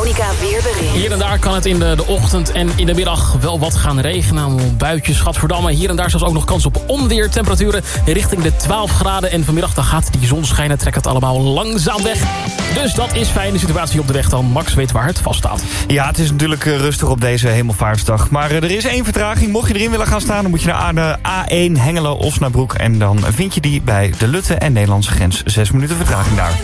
Veronica Weerbericht. Hier en daar kan het in de ochtend en in de middag wel wat gaan regenen. Nou, buitjes, Gadverdamme. Hier en daar zelfs ook nog kans op onweer. Temperaturen richting de 12 graden. En vanmiddag dan gaat die zon schijnen. Trekt het allemaal langzaam weg. Dus dat is fijn. De situatie op de weg dan. Max weet waar het vaststaat. Ja, het is natuurlijk rustig op deze Hemelvaartsdag. Maar er is 1 vertraging. Mocht je erin willen gaan staan, dan moet je naar de A1 Hengelo-Osnabrück. En dan vind je die bij de Lutte en Nederlandse grens. 6 minuten vertraging daar.